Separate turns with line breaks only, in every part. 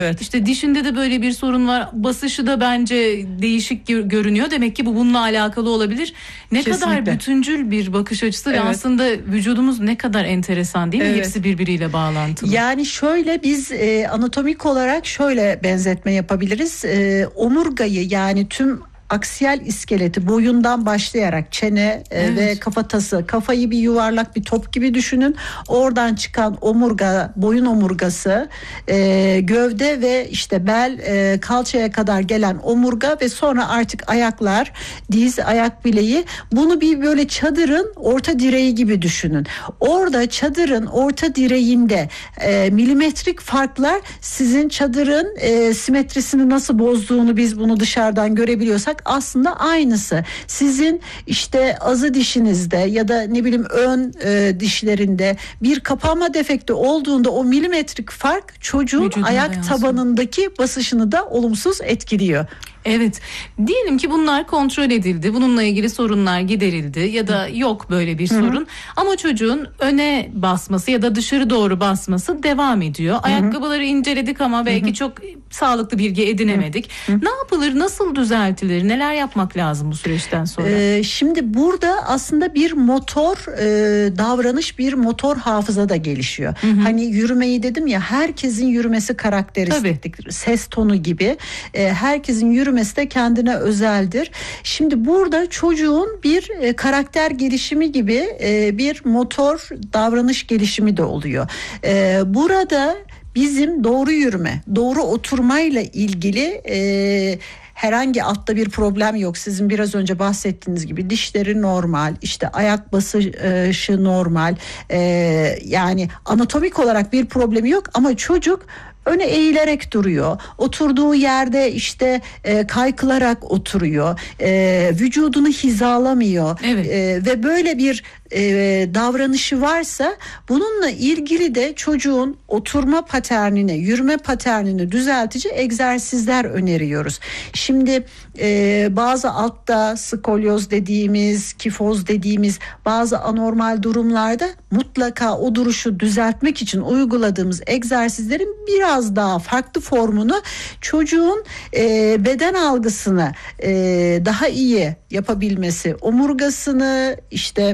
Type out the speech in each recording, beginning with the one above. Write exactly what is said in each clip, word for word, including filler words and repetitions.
Evet.
İşte dişinde de böyle bir sorun var. Basışı da bence değişik görünüyor. Demek ki bu bununla alakalı olabilir. Ne
Kesinlikle.
kadar bütüncül bir bakış açısı
Evet.
ve aslında vücudumuz ne kadar enteresan değil mi?
Evet.
Hepsi birbiriyle bağlantılı.
Yani şöyle biz e, anatomik olarak şöyle benzetme yapabiliriz. E, omurgayı yani tüm aksiyel iskeleti boyundan başlayarak çene evet. ve kafatası, kafayı bir yuvarlak bir top gibi düşünün. Oradan çıkan omurga, boyun omurgası, e, gövde ve işte bel, e, kalçaya kadar gelen omurga ve sonra artık ayaklar, diz, ayak bileği. Bunu bir böyle çadırın orta direği gibi düşünün. Orada çadırın orta direğinde e, milimetrik farklar sizin çadırın e, simetrisini nasıl bozduğunu biz bunu dışarıdan görebiliyorsak aslında aynısı. Sizin işte azı dişinizde ya da ne bileyim ön e, dişlerinde bir kapanma defekti olduğunda o milimetrik fark çocuğun
Vücuduna
ayak
yansıyor.
tabanındaki basışını da olumsuz etkiliyor.
Evet, diyelim ki bunlar kontrol edildi, bununla ilgili sorunlar giderildi ya da yok böyle bir sorun. Hı-hı. Ama çocuğun öne basması ya da dışarı doğru basması devam ediyor. Hı-hı. Ayakkabıları inceledik ama belki Hı-hı. çok sağlıklı bilgi edinemedik. Hı-hı. Ne yapılır, nasıl düzeltilir, neler yapmak lazım bu süreçten sonra?
Ee, şimdi burada aslında bir motor e, davranış, bir motor hafıza da gelişiyor. Hı-hı. Hani yürümeyi dedim ya, herkesin yürümesi karakteristiktir. Ses tonu gibi e, herkesin yürümesi Yürümesi de kendine özeldir. Şimdi burada çocuğun bir e, karakter gelişimi gibi e, bir motor davranış gelişimi de oluyor. E, burada bizim doğru yürüme, doğru oturmayla ilgili e, herhangi altta bir problem yok. Sizin biraz önce bahsettiğiniz gibi dişleri normal, işte ayak basışı normal. E, yani anatomik olarak bir problemi yok ama çocuk öne eğilerek duruyor. Oturduğu yerde işte e, kaykılarak oturuyor. E, vücudunu hizalamıyor.
Evet.
E, ve böyle bir e, davranışı varsa bununla ilgili de çocuğun oturma paternini, yürüme paternini düzeltici egzersizler öneriyoruz. Şimdi e, bazı altta skolyoz dediğimiz, kifoz dediğimiz bazı anormal durumlarda mutlaka o duruşu düzeltmek için uyguladığımız egzersizlerin biraz biraz daha farklı formunu çocuğun e, beden algısını e, daha iyi yapabilmesi, omurgasını işte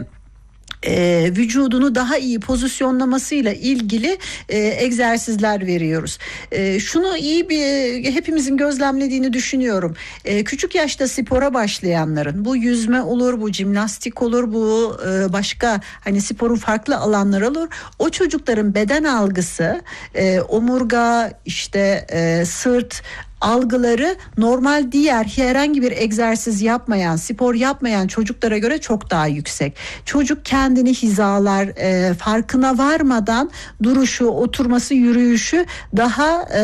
e, vücudunu daha iyi pozisyonlamasıyla ilgili e, egzersizler veriyoruz. E, şunu iyi bir hepimizin gözlemlediğini düşünüyorum. E, küçük yaşta spora başlayanların, bu yüzme olur, bu jimnastik olur, bu e, başka hani sporun farklı alanları olur. O çocukların beden algısı, e, omurga, işte e, sırt algıları normal diğer herhangi bir egzersiz yapmayan, spor yapmayan çocuklara göre çok daha yüksek. Çocuk kendini hizalar, e, farkına varmadan duruşu, oturması, yürüyüşü daha e,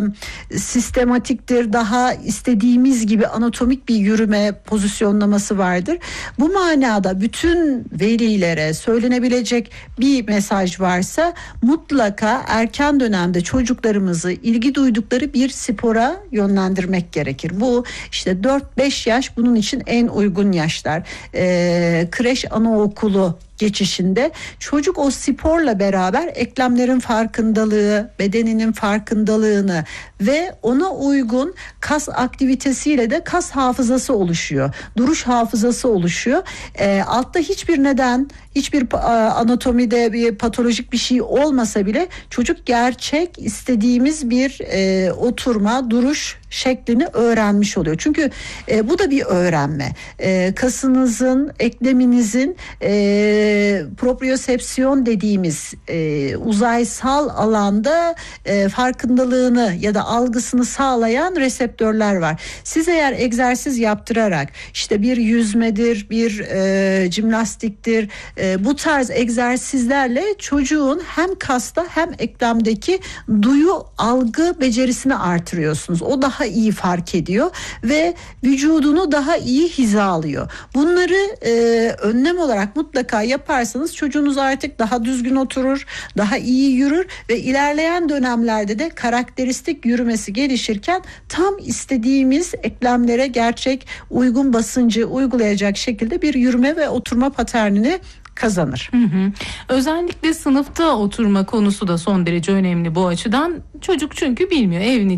sistematiktir, daha istediğimiz gibi anatomik bir yürüme pozisyonlaması vardır. Bu manada bütün velilere söylenebilecek bir mesaj varsa mutlaka erken dönemde çocuklarımızı ilgi duydukları bir spora yönlendirmek gerekir. Bu işte dört beş yaş bunun için en uygun yaşlar. Ee, kreş, anaokulu geçişinde çocuk o sporla beraber eklemlerin farkındalığı, bedeninin farkındalığını ve ona uygun kas aktivitesiyle de kas hafızası oluşuyor. Duruş hafızası oluşuyor. E, altta hiçbir neden, hiçbir anatomide bir patolojik bir şey olmasa bile çocuk gerçek istediğimiz bir e, oturma, duruş şeklini öğrenmiş oluyor. Çünkü e, bu da bir öğrenme. E, kasınızın, ekleminizin e, propriosepsiyon dediğimiz e, uzaysal alanda e, farkındalığını ya da algısını sağlayan reseptörler var. Siz eğer egzersiz yaptırarak işte bir yüzmedir, bir e, jimnastiktir, e, bu tarz egzersizlerle çocuğun hem kasta hem eklemdeki duyu algı becerisini artırıyorsunuz. O daha iyi fark ediyor ve vücudunu daha iyi hizalıyor. Bunları e, önlem olarak mutlaka yaparsanız çocuğunuz artık daha düzgün oturur, daha iyi yürür ve ilerleyen dönemlerde de karakteristik yürümesi gelişirken tam istediğimiz eklemlere gerçek uygun basıncı uygulayacak şekilde bir yürüme ve oturma paternini kazanır.
Hı hı. Özellikle sınıfta oturma konusu da son derece önemli bu açıdan. Çocuk çünkü bilmiyor, evin